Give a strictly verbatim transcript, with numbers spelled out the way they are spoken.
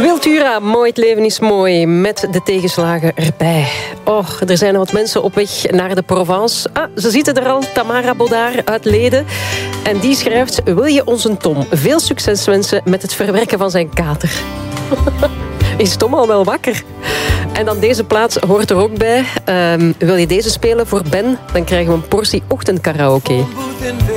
Wiltura, mooi, het leven is mooi, met de tegenslagen erbij. Oh, er zijn wat mensen op weg naar de Provence. Ah, ze zitten er al, Tamara Bodard uit Leden. En die schrijft, wil je ons een Tom veel succes wensen met het verwerken van zijn kater? Is Tom al wel wakker? En dan deze plaats hoort er ook bij. Um, wil je deze spelen voor Ben? Dan krijgen we een portie ochtendkaraoke.